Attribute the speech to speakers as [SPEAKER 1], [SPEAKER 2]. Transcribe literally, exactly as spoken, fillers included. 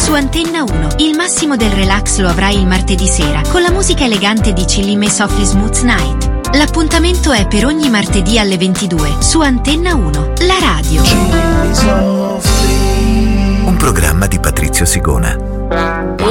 [SPEAKER 1] su Antenna uno. Il massimo del relax lo avrai il martedì sera con la musica elegante di Chillim e Softly Smooth Night. L'appuntamento è per ogni martedì alle ventidue su Antenna uno, la radio.
[SPEAKER 2] Un programma di Patrizio Sigona.